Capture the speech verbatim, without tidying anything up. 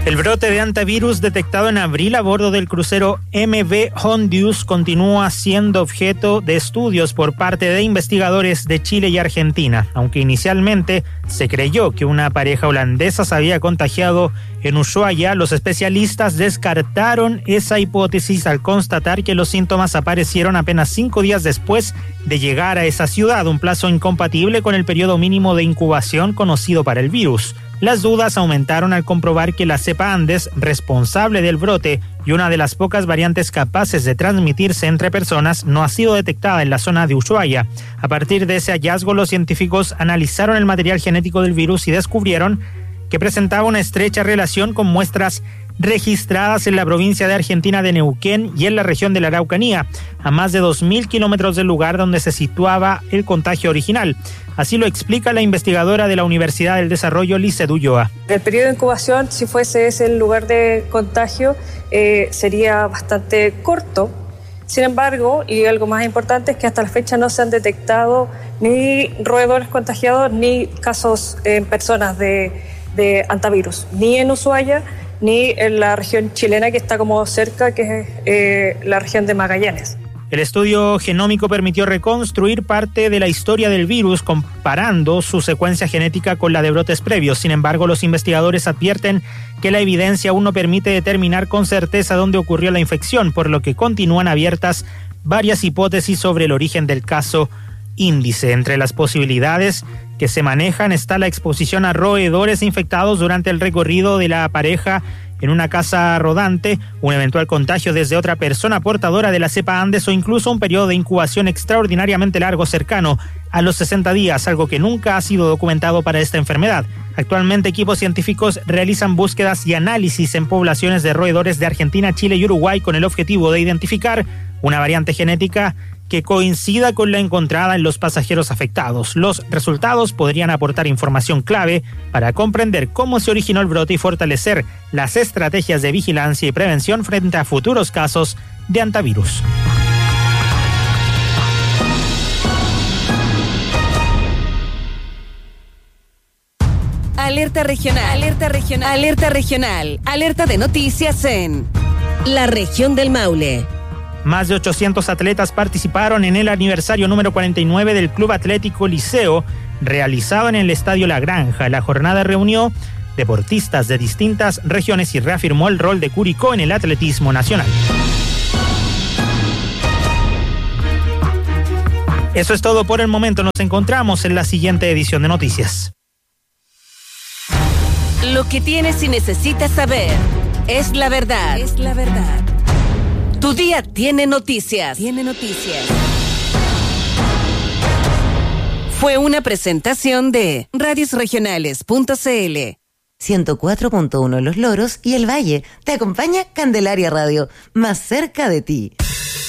El brote de antivirus detectado en abril a bordo del crucero M V Hondius continúa siendo objeto de estudios por parte de investigadores de Chile y Argentina. Aunque inicialmente se creyó que una pareja holandesa se había contagiado en Ushuaia, los especialistas descartaron esa hipótesis al constatar que los síntomas aparecieron apenas cinco días después de llegar a esa ciudad, un plazo incompatible con el periodo mínimo de incubación conocido para el virus. Las dudas aumentaron al comprobar que la cepa Andes, responsable del brote y una de las pocas variantes capaces de transmitirse entre personas, no ha sido detectada en la zona de Ushuaia. A partir de ese hallazgo, los científicos analizaron el material genético del virus y descubrieron que presentaba una estrecha relación con muestras registradas en la provincia de Argentina de Neuquén y en la región de la Araucanía, a más de dos mil kilómetros del lugar donde se situaba el contagio original. Así lo explica la investigadora de la Universidad del Desarrollo, Lizeth Ulloa. El periodo de incubación, si fuese ese el lugar de contagio, eh, sería bastante corto. Sin embargo, y algo más importante, es que hasta la fecha no se han detectado ni roedores contagiados ni casos en personas de, de antivirus, ni en Ushuaia, ni en la región chilena que está como cerca, que es eh, la región de Magallanes. El estudio genómico permitió reconstruir parte de la historia del virus comparando su secuencia genética con la de brotes previos. Sin embargo, los investigadores advierten que la evidencia aún no permite determinar con certeza dónde ocurrió la infección, por lo que continúan abiertas varias hipótesis sobre el origen del caso índice. Entre las posibilidades que se manejan está la exposición a roedores infectados durante el recorrido de la pareja en una casa rodante, un eventual contagio desde otra persona portadora de la cepa Andes o incluso un periodo de incubación extraordinariamente largo cercano a los sesenta días, algo que nunca ha sido documentado para esta enfermedad. Actualmente, equipos científicos realizan búsquedas y análisis en poblaciones de roedores de Argentina, Chile y Uruguay con el objetivo de identificar una variante genética que coincida con la encontrada en los pasajeros afectados. Los resultados podrían aportar información clave para comprender cómo se originó el brote y fortalecer las estrategias de vigilancia y prevención frente a futuros casos de antivirus. Alerta regional, alerta regional, alerta regional, alerta de noticias en la región del Maule. Más de ochocientos atletas participaron en el aniversario número cuarenta y nueve del Club Atlético Liceo, realizado en el Estadio La Granja. La jornada reunió deportistas de distintas regiones y reafirmó el rol de Curicó en el atletismo nacional. Eso es todo por el momento. Nos encontramos en la siguiente edición de Noticias. Lo que tienes y necesitas saber es la verdad. Es la verdad. Tu día tiene noticias. Tiene noticias. Fue una presentación de radios regionales punto c l. ciento cuatro punto uno Los Loros y El Valle. Te acompaña Candelaria Radio, más cerca de ti.